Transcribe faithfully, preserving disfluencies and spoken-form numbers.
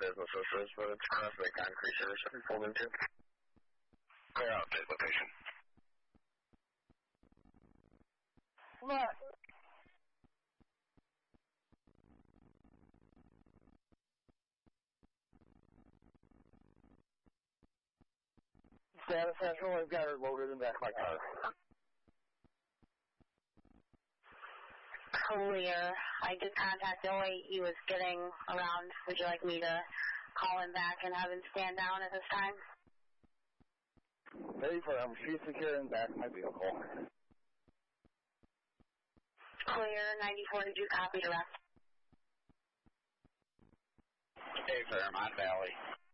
businesses is, but it's CrossFit Concrete Service that we pulled into. Clear out this location. Look. Status Central, I've got her loaded in the back of my car. Clear. I did contact Billy. He was getting around. Would you like me to call him back and have him stand down at this time? Ready for him. She's secure in the back of my vehicle. Clear. ninety-four, did you copy the rest? Hey, firm, on Valley.